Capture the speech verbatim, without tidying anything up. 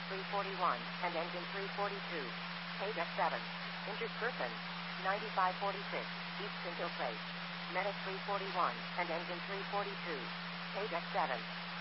three forty-one, and engine three forty-two. Page F seven. Injured person. ninety-five forty-six, East Pinto Place. Medic three forty-one, and engine three forty-two. Page F seven.